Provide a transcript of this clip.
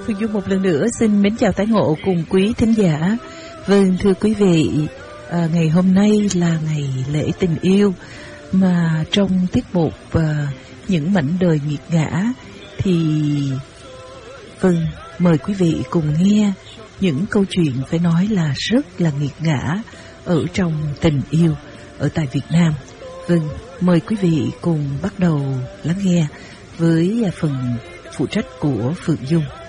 Phương Dung một lần nữa xin mến chào tái ngộ cùng quý thính giả. Vâng, thưa quý vị, ngày hôm nay là ngày lễ tình yêu, mà trong tiết mục những mảnh đời nghiệt ngã thì vâng, mời quý vị cùng nghe những câu chuyện phải nói là rất là nghiệt ngã ở trong tình yêu ở tại Việt Nam. Vâng, mời quý vị cùng bắt đầu lắng nghe với phần phụ trách của Phượng Dung.